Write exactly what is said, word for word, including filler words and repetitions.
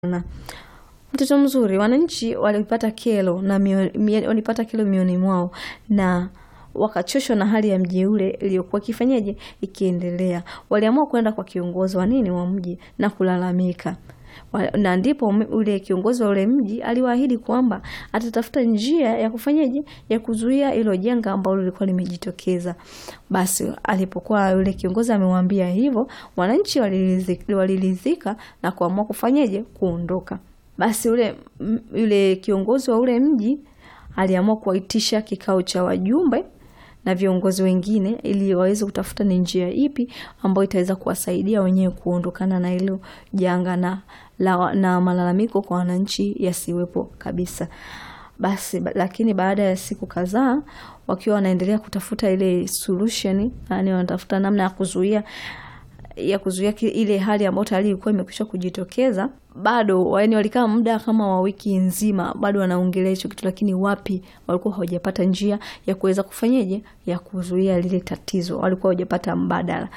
Na mtoto mzuri, wananchi walipata kero na mio, mio, walipata kero mioni mwao na wakachoshwa na hali ya mji ule iliyokuwa kifanyaje ikiendelea. Waliamua kwenda kwa kiongozi wa nini wa mji na kulalamika. Na ndipo ule kiongozi wa ule mji aliwaahidi kwamba atatafuta njia ya kufanyaje ya kuzuia hilo janga ambalo lilikuwa limejitokeza. Basi alipokuwa yule kiongozi amewaambia hivyo, wananchi walilizika, walilizika na kuamua kufanyaje kuondoka. Basi ule yule kiongozi wa ule mji aliamua kuitisha kikao cha wajumbe na viongozi wengine ili waweze kutafuta ni njia ipi ambayo itaweza kuwasaidia wenyewe kuondokana na hilo janga na la, na malalamiko kwa wananchi yasiwepo kabisa. Basi lakini baada ya siku kadhaa wakiwa wanaendelea kutafuta ile solution, yani wanatafuta namna ya kuzuia ya kuzuia ile hali ambayo tayari ilikuwa imekwisha kujitokeza, bado yani walikaa muda kama wa wiki nzima bado wanaongelea hicho kitu, lakini wapi walikuwa hawajapata njia ya kuweza kufanyaje ya kuzuia lile tatizo, walikuwa hawajapata mbadala.